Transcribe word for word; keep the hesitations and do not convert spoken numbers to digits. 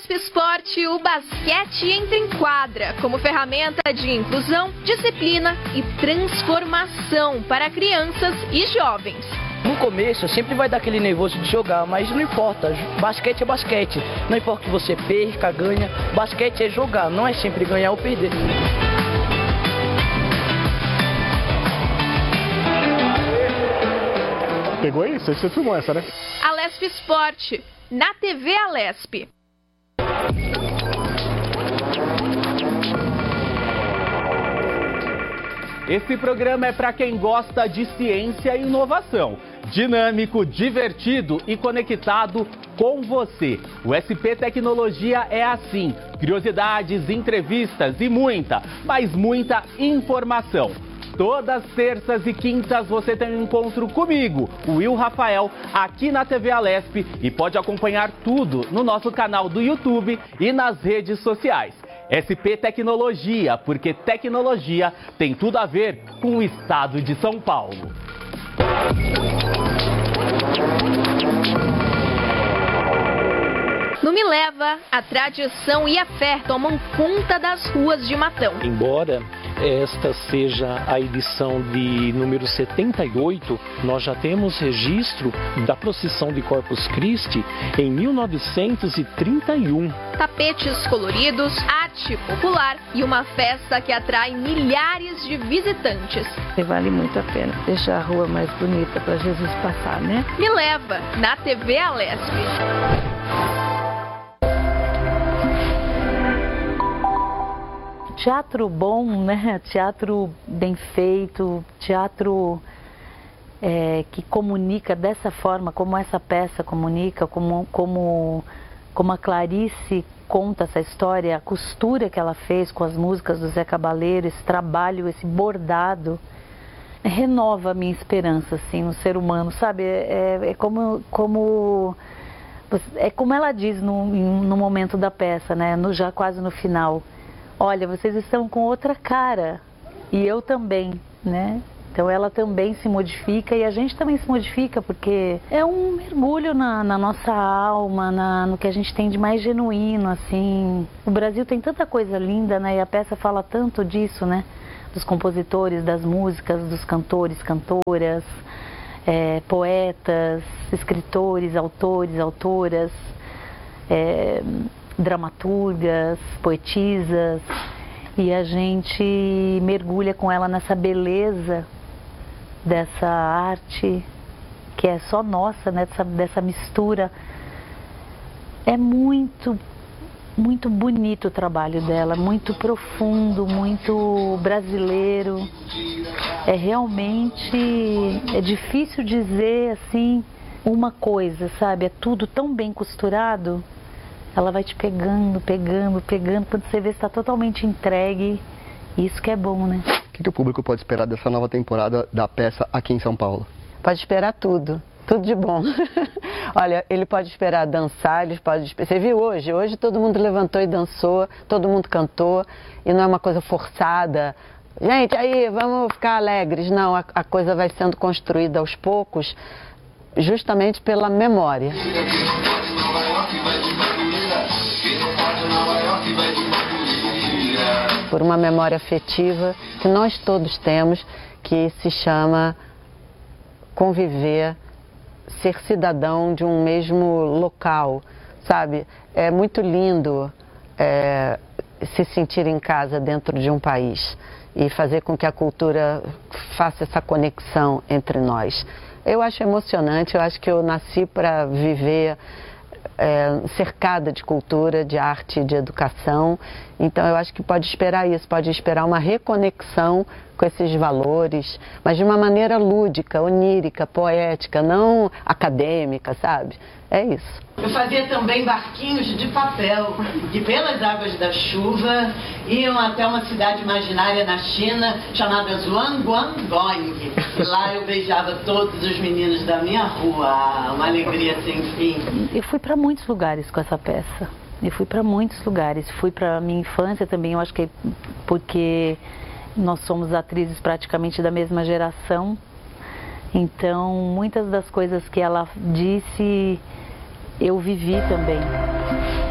Alesp Esporte, o basquete entra em quadra como ferramenta de inclusão, disciplina e transformação para crianças e jovens. No começo sempre vai dar aquele nervoso de jogar, mas não importa, basquete é basquete. Não importa que você perca, ganha, basquete é jogar, não é sempre ganhar ou perder. Pegou aí? Você filmou essa, né? Alesp Esporte, na T V Alesp. Esse programa é para quem gosta de ciência e inovação. Dinâmico, divertido e conectado com você. O S P Tecnologia é assim. Curiosidades, entrevistas e muita, mas muita informação. Todas terças e quintas você tem um encontro comigo, o Will Rafael, aqui na T V Alesp, e pode acompanhar tudo no nosso canal do YouTube e nas redes sociais. S P Tecnologia, porque tecnologia tem tudo a ver com o estado de São Paulo. No Me Leva, a tradição e a fé tomam conta das ruas de Matão. Embora esta seja a edição de número setenta e oito, nós já temos registro da procissão de Corpus Christi em mil novecentos e trinta e um. Tapetes coloridos, arte popular e uma festa que atrai milhares de visitantes. Vale muito a pena deixar a rua mais bonita para Jesus passar, né? Me Leva, na T V Alesp. Teatro bom, né? Teatro bem feito, teatro é, que comunica dessa forma, como essa peça comunica, como, como, como a Clarice conta essa história, a costura que ela fez com as músicas do Zé Cabaleiro, esse trabalho, esse bordado, renova a minha esperança, assim, no ser humano, sabe? É, é como... como é como ela diz no, no momento da peça, né? No, já quase no final. Olha, vocês estão com outra cara, e eu também, né? Então ela também se modifica e a gente também se modifica, porque é um mergulho na, na nossa alma, na, no que a gente tem de mais genuíno, assim. O Brasil tem tanta coisa linda, né? E a peça fala tanto disso, né? Dos compositores, das músicas, dos cantores, cantoras, é, poetas, escritores, autores, autoras, é, dramaturgas, poetisas, e a gente mergulha com ela nessa beleza dessa arte que é só nossa, né? dessa, dessa mistura. É muito, muito bonito o trabalho dela, muito profundo, muito brasileiro. É realmente, é difícil dizer assim uma coisa, sabe? É tudo tão bem costurado. Ela vai te pegando, pegando, pegando, quando você vê que está totalmente entregue. Isso que é bom, né? O que, que o público pode esperar dessa nova temporada da peça aqui em São Paulo? Pode esperar tudo, tudo de bom. Olha, ele pode esperar dançar, ele pode... Você viu hoje? Hoje todo mundo levantou e dançou, todo mundo cantou, e não é uma coisa forçada. Gente, aí, vamos ficar alegres. Não, a, a coisa vai sendo construída aos poucos, justamente pela memória. Por uma memória afetiva que nós todos temos, que se chama conviver, ser cidadão de um mesmo local, sabe? É muito lindo é, se sentir em casa dentro de um país e fazer com que a cultura faça essa conexão entre nós. Eu acho emocionante, eu acho que eu nasci para viver É, cercada de cultura, de arte, de educação. Então eu acho que pode esperar isso, pode esperar uma reconexão com esses valores, mas de uma maneira lúdica, onírica, poética, não acadêmica, sabe? É isso. Eu fazia também barquinhos de papel, que pelas águas da chuva iam até uma cidade imaginária na China chamada Zhuangguangdong. E lá eu beijava todos os meninos da minha rua, uma alegria sem fim. Eu fui para muitos lugares com essa peça. Eu fui para muitos lugares. Fui para minha infância também, eu acho que porque nós somos atrizes praticamente da mesma geração. Então, muitas das coisas que ela disse, eu vivi também.